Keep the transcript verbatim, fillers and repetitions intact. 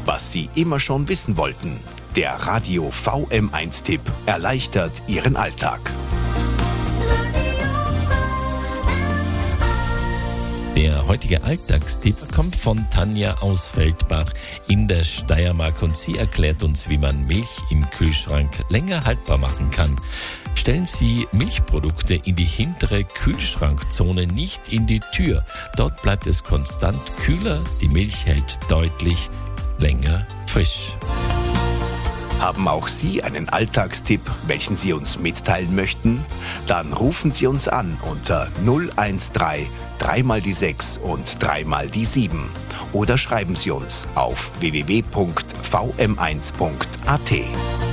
was Sie immer schon wissen wollten. Der Radio V M eins Tipp erleichtert Ihren Alltag. Der heutige Alltagstipp kommt von Tanja aus Feldbach in der Steiermark und sie erklärt uns, wie man Milch im Kühlschrank länger haltbar machen kann. Stellen Sie Milchprodukte in die hintere Kühlschrankzone, nicht in die Tür. Dort bleibt es konstant kühler, die Milch hält deutlich länger frisch. Haben auch Sie einen Alltagstipp, welchen Sie uns mitteilen möchten? Dann rufen Sie uns an unter null eins drei, drei mal die sechs und drei mal die sieben. Oder schreiben Sie uns auf w w w punkt v m eins punkt a t.